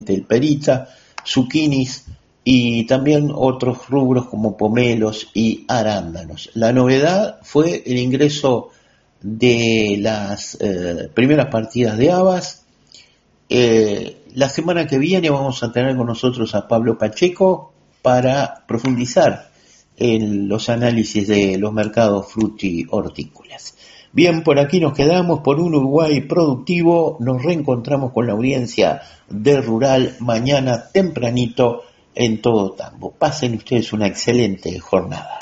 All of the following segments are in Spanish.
perita, zucchinis y también otros rubros como pomelos y arándanos. La novedad fue el ingreso de las primeras partidas de habas. La semana que viene vamos a tener con nosotros a Pablo Pacheco para profundizar en los análisis de los mercados fruti-hortícolas. Bien, por aquí nos quedamos, por un Uruguay productivo. Nos reencontramos con la audiencia de Rural mañana tempranito en Todo Tambo. Pasen ustedes una excelente jornada.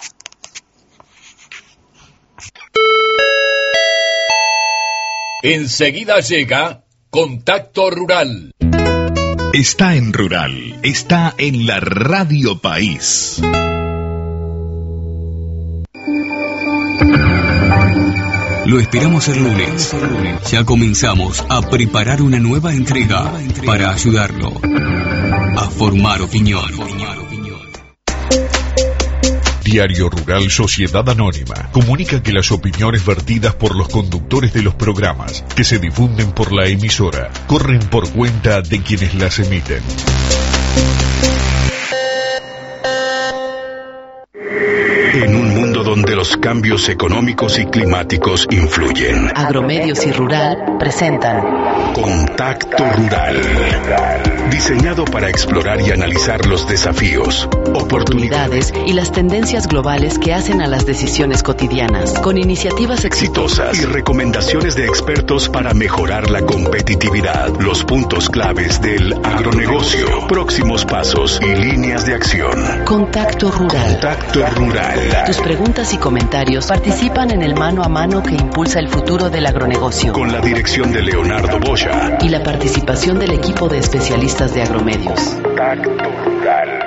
Enseguida llega Contacto Rural. Está en Rural, está en la Radio País. Lo esperamos el lunes. Ya comenzamos a preparar una nueva entrega para ayudarlo a formar opinión. Diario Rural Sociedad Anónima comunica que las opiniones vertidas por los conductores de los programas que se difunden por la emisora corren por cuenta de quienes las emiten. En un mundo donde los cambios económicos y climáticos influyen, Agromedios y Rural presentan Contacto Rural, diseñado para explorar y analizar los desafíos, oportunidades y las tendencias globales que hacen a las decisiones cotidianas, con iniciativas exitosas y recomendaciones de expertos para mejorar la competitividad, los puntos claves del agronegocio, próximos pasos y líneas de acción. Contacto Rural. Contacto Rural. Tus preguntas y comentarios participan en el mano a mano que impulsa el futuro del agronegocio, Con la dirección de Leonardo Boya y la participación del equipo de especialistas de Agromedios. Contacto Rural.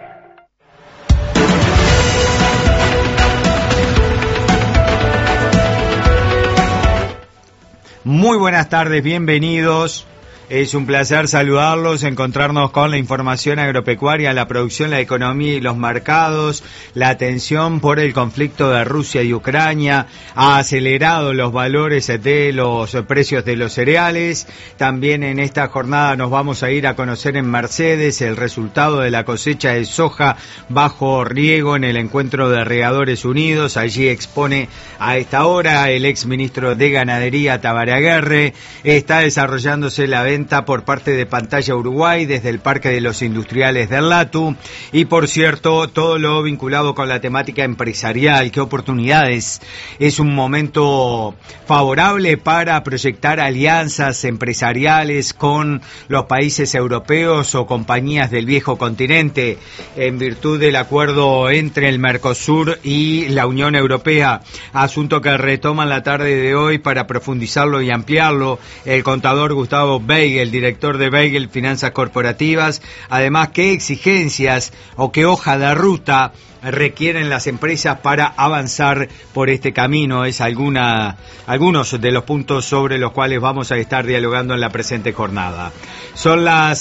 Muy buenas tardes, bienvenidos. Es un placer saludarlos, encontrarnos con la información agropecuaria, la producción, la economía y los mercados. La atención por el conflicto de Rusia y Ucrania ha acelerado los valores de los precios de los cereales. También en esta jornada nos vamos a ir a conocer en Mercedes el resultado de la cosecha de soja bajo riego en el encuentro de Regadores Unidos. Allí expone a esta hora el exministro de Ganadería, Tabaré Aguerre. Está desarrollándose la venta por parte de Pantalla Uruguay desde el Parque de los Industriales del Latu. Y por cierto, todo lo vinculado con la temática empresarial, qué oportunidades. Es un momento favorable para proyectar alianzas empresariales con los países europeos o compañías del viejo continente en virtud del acuerdo entre el Mercosur y la Unión Europea, asunto que retoman la tarde de hoy para profundizarlo y ampliarlo el contador Gustavo Beigel, el director de Beigel Finanzas Corporativas. Además, qué exigencias o qué hoja de ruta requieren las empresas para avanzar por este camino. Es algunos de los puntos sobre los cuales vamos a estar dialogando en la presente jornada. Son las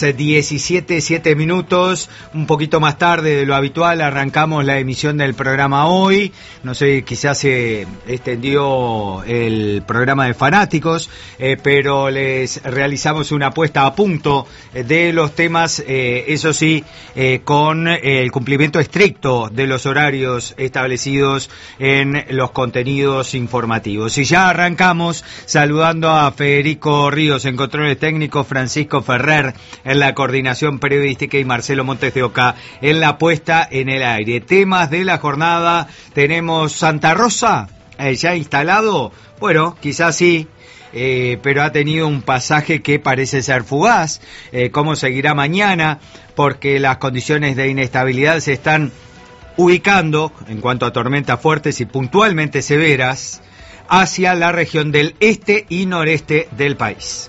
17:07, un poquito más tarde de lo habitual arrancamos la emisión del programa hoy. No sé, quizás se extendió el programa de fanáticos, pero les realizamos una puesta a punto de los temas, eso sí, con el cumplimiento estricto de los horarios establecidos en los contenidos informativos. Y ya arrancamos saludando a Federico Ríos en controles técnicos, Francisco Ferrer en la coordinación periodística y Marcelo Montes de Oca en la puesta en el aire. Temas de la jornada, tenemos Santa Rosa ya instalado. Bueno, quizás sí, pero ha tenido un pasaje que parece ser fugaz. ¿Cómo seguirá mañana? Porque las condiciones de inestabilidad se están ubicando, en cuanto a tormentas fuertes y puntualmente severas, hacia la región del este y noreste del país.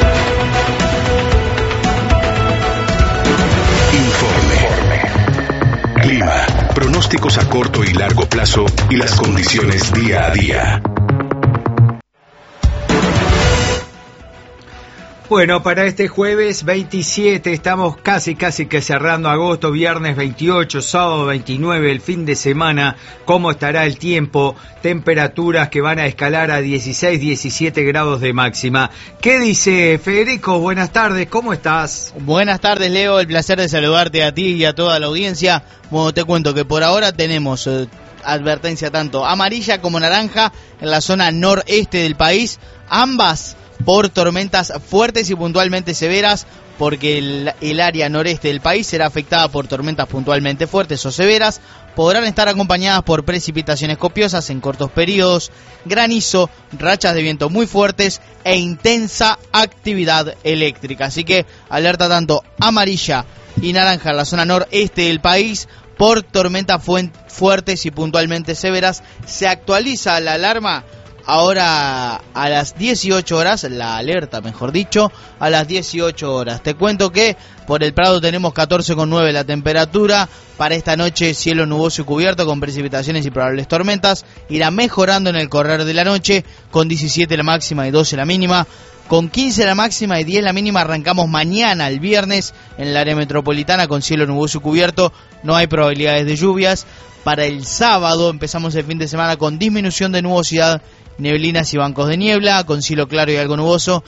Informe. Clima, pronósticos a corto y largo plazo y las condiciones día a día. Bueno, para este jueves 27 estamos casi que cerrando agosto, viernes 28, sábado 29, el fin de semana. ¿Cómo estará el tiempo? Temperaturas que van a escalar a 16, 17 grados de máxima. ¿Qué dice Federico? Buenas tardes, ¿cómo estás? Buenas tardes, Leo, el placer de saludarte a ti y a toda la audiencia. Bueno, te cuento que por ahora tenemos advertencia tanto amarilla como naranja en la zona noreste del país, ambas por tormentas fuertes y puntualmente severas, porque el área noreste del país será afectada por tormentas puntualmente fuertes o severas. Podrán estar acompañadas por precipitaciones copiosas en cortos periodos, granizo, rachas de viento muy fuertes e intensa actividad eléctrica. Así que alerta tanto amarilla y naranja en la zona noreste del país por tormentas fuertes y puntualmente severas. Se actualiza la alarma ahora a las 18 horas, la alerta mejor dicho, a las 18 horas. Te cuento que por el Prado tenemos 14,9 la temperatura. Para esta noche cielo nuboso y cubierto con precipitaciones y probables tormentas. Irá mejorando en el correr de la noche con 17 la máxima y 12 la mínima. Con 15 la máxima y 10 la mínima arrancamos mañana, el viernes, en el área metropolitana con cielo nuboso y cubierto. No hay probabilidades de lluvias. Para el sábado empezamos el fin de semana con disminución de nubosidad, neblinas y bancos de niebla, con cielo claro y algo nuboso.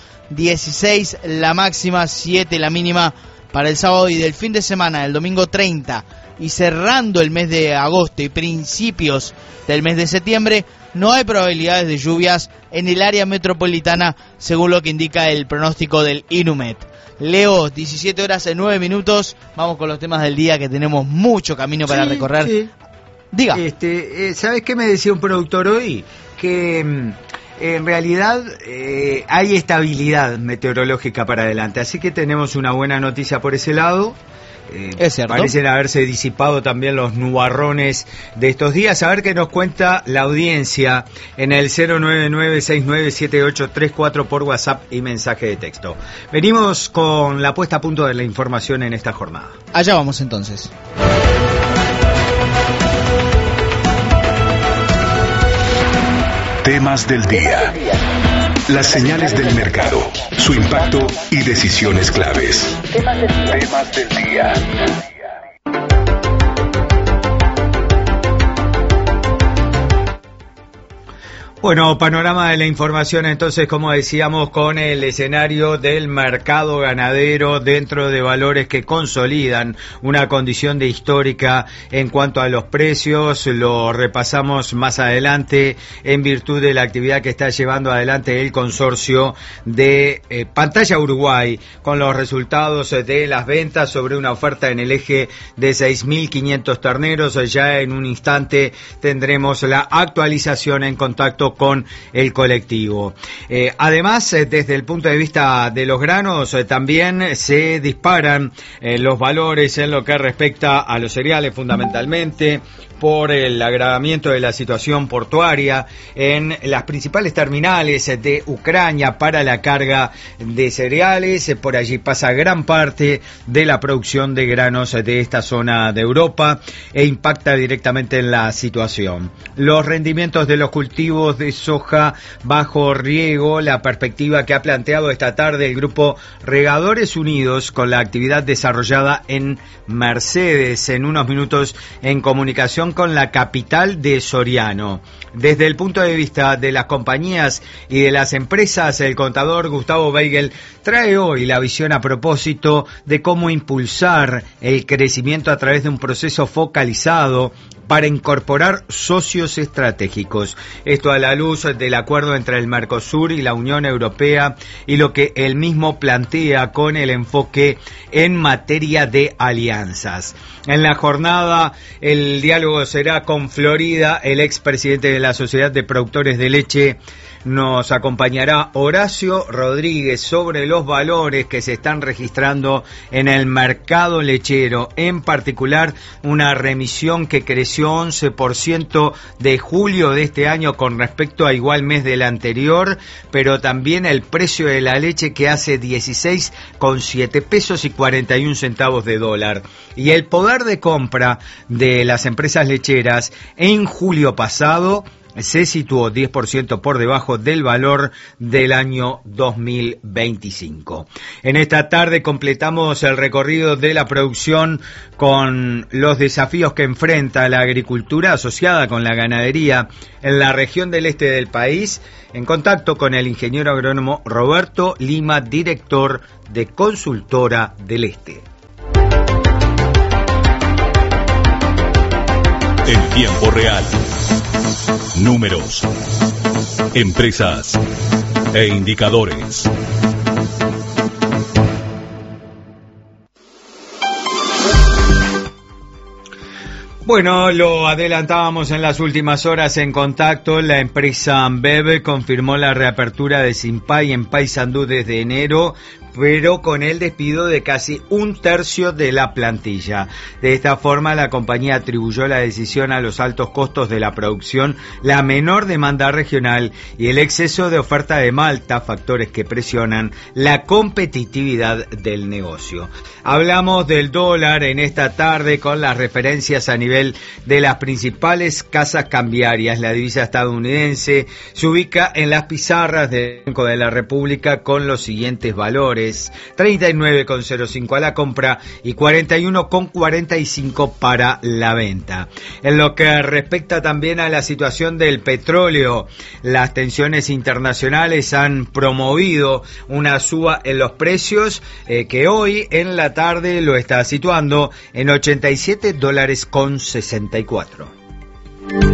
16 la máxima, 7 la mínima para el sábado, y del fin de semana, el domingo 30, y cerrando el mes de agosto y principios del mes de septiembre, no hay probabilidades de lluvias en el área metropolitana, según lo que indica el pronóstico del INUMET. Leo, 17 horas en 9 minutos, vamos con los temas del día, que tenemos mucho camino para recorrer. Sí. Diga. ¿Sabes qué me decía un productor hoy? Que en realidad hay estabilidad meteorológica para adelante, así que tenemos una buena noticia por ese lado. Es cierto. Parecen haberse disipado también los nubarrones de estos días. A ver qué nos cuenta la audiencia en el 099-697834 por WhatsApp y mensaje de texto. Venimos con la puesta a punto de la información en esta jornada. Allá vamos entonces. Temas del día. Las señales del mercado, su impacto y decisiones claves. Temas del día. Bueno, panorama de la información entonces, como decíamos, con el escenario del mercado ganadero dentro de valores que consolidan una condición de histórica en cuanto a los precios. Lo repasamos más adelante en virtud de la actividad que está llevando adelante el consorcio de Pantalla Uruguay, con los resultados de las ventas sobre una oferta en el eje de 6.500 terneros. Ya en un instante tendremos la actualización en contacto con el colectivo. Además, desde el punto de vista de los granos, también se disparan los valores en lo que respecta a los cereales, fundamentalmente por el agravamiento de la situación portuaria en las principales terminales de Ucrania para la carga de cereales. Por allí pasa gran parte de la producción de granos de esta zona de Europa e impacta directamente en la situación. Los rendimientos de los cultivos de soja bajo riego, la perspectiva que ha planteado esta tarde el grupo Regadores Unidos con la actividad desarrollada en Mercedes, en unos minutos en comunicación con la capital de Soriano. Desde el punto de vista de las compañías y de las empresas, el contador Gustavo Weigel trae hoy la visión a propósito de cómo impulsar el crecimiento a través de un proceso focalizado para incorporar socios estratégicos. Esto a la luz del acuerdo entre el Mercosur y la Unión Europea y lo que él mismo plantea con el enfoque en materia de alianzas. En la jornada el diálogo será con Florida. El expresidente de la Sociedad de Productores de Leche nos acompañará Horacio Rodríguez sobre los valores que se están registrando en el mercado lechero, en particular una remisión que creció 11% de julio de este año con respecto a igual mes del anterior, pero también el precio de la leche que hace 16,7 pesos y 41 centavos de dólar. Y el poder de compra de las empresas lecheras en julio pasado se situó 10% por debajo del valor del año 2025. En esta tarde completamos el recorrido de la producción con los desafíos que enfrenta la agricultura asociada con la ganadería en la región del este del país, en contacto con el ingeniero agrónomo Roberto Lima, director de Consultora del Este. En tiempo real. Números, empresas e indicadores. Bueno, lo adelantábamos en las últimas horas en contacto. La empresa Ambev confirmó la reapertura de Simpay en Paysandú desde enero, pero con el despido de casi un tercio de la plantilla. De esta forma, la compañía atribuyó la decisión a los altos costos de la producción, la menor demanda regional y el exceso de oferta de malta, factores que presionan la competitividad del negocio. Hablamos del dólar en esta tarde con las referencias a nivel de las principales casas cambiarias. La divisa estadounidense se ubica en las pizarras del Banco de la República con los siguientes valores: 39,05 a la compra y 41,45 para la venta. En lo que respecta también a la situación del petróleo, las tensiones internacionales han promovido una suba en los precios que hoy en la tarde lo está situando en $87.64.